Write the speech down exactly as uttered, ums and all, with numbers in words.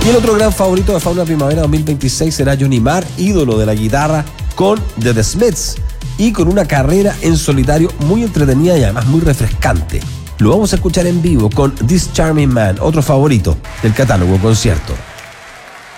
Y el otro gran favorito de Fauna Primavera dos mil veintiséis será Johnny Marr, ídolo de la guitarra con The, The Smiths y con una carrera en solitario muy entretenida y además muy refrescante. Lo vamos a escuchar en vivo con This Charming Man, otro favorito del catálogo concierto.